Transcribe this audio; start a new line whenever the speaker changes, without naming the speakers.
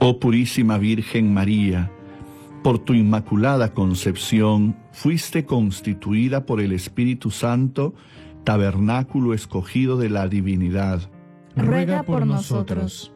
Oh purísima Virgen María, por tu inmaculada concepción fuiste constituida por el Espíritu Santo, tabernáculo escogido de la divinidad.
Ruega por nosotros.